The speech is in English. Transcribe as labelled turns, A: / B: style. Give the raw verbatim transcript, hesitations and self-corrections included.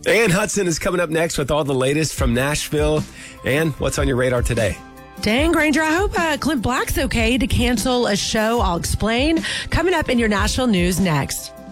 A: Ann Hudson is coming up next with all the latest from Nashville. Ann, what's on your radar today?
B: Dang, Granger, I hope uh, Clint Black's okay to cancel a show. I'll explain. Coming up in your Nashville news next.